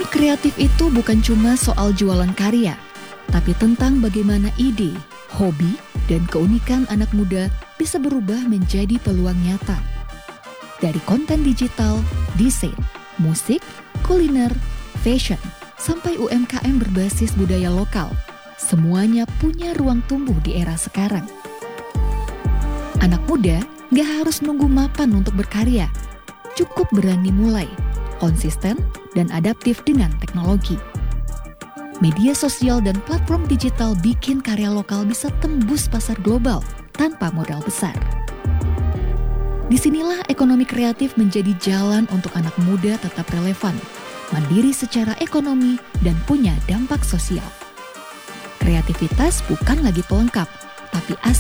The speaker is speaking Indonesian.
Ekonomi kreatif itu bukan cuma soal jualan karya, tapi tentang bagaimana ide, hobi, dan keunikan anak muda bisa berubah menjadi peluang nyata. Dari konten digital, desain, musik, kuliner, fashion, sampai UMKM berbasis budaya lokal, semuanya punya ruang tumbuh di era sekarang. Anak muda gak harus nunggu mapan untuk berkarya, cukup berani mulai, konsisten, dan adaptif dengan teknologi. Media sosial dan platform digital bikin karya lokal bisa tembus pasar global tanpa modal besar. Disinilah ekonomi kreatif menjadi jalan untuk anak muda tetap relevan, mandiri secara ekonomi, dan punya dampak sosial. Kreativitas bukan lagi pelengkap, tapi aset